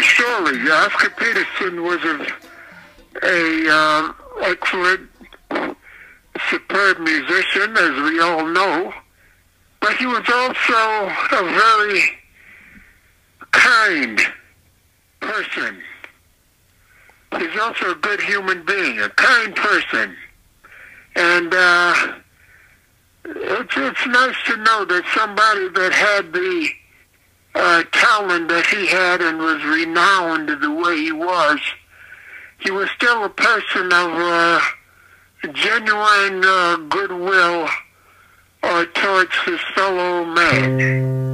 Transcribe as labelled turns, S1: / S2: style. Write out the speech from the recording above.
S1: surely. Oscar Peterson was a excellent, superb musician, as we all know, but he was also a very kind person. He's also a good human being, a kind person. And it's nice to know that somebody that had the talent that he had and was renowned the way he was still a person of genuine goodwill towards his fellow man.